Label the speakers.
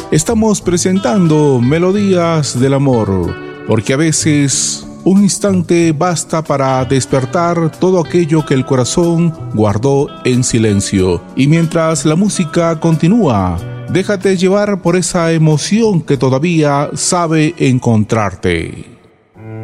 Speaker 1: Estamos presentando Melodías del Amor, porque a veces un instante basta para despertar todo aquello que el corazón guardó en silencio. Y mientras la música continúa, déjate llevar por esa emoción que todavía sabe encontrarte.